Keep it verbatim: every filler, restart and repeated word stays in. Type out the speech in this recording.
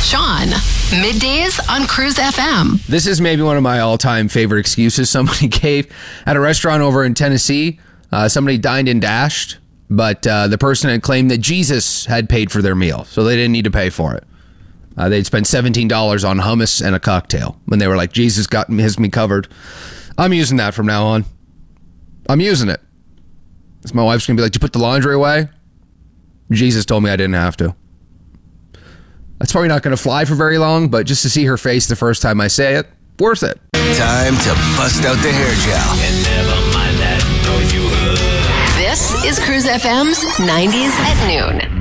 Sean, middays on Cruise F M. This is maybe one of my all-time favorite excuses somebody gave at a restaurant over in Tennessee. Uh, somebody dined and dashed, but uh, the person had claimed that Jesus had paid for their meal, so they didn't need to pay for it. Uh, they'd spent seventeen dollars on hummus and a cocktail when they were like, Jesus got me, has me covered. I'm using that from now on. I'm using it. So my wife's going to be like, did you put the laundry away? Jesus told me I didn't have to. That's probably not going to fly for very long, but just to see her face the first time I say it, worth it. Time to bust out the hair gel. And never mind that noise you heard. This is Cruise F M's nineties at noon.